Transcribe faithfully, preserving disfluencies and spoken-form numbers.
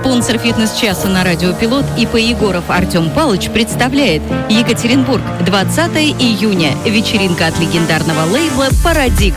Спонсор фитнес-часа на радио «Пилот» ИП Егоров Артем Палыч представляет Екатеринбург, двадцатое июня. Вечеринка от легендарного лейбла «Парадигма».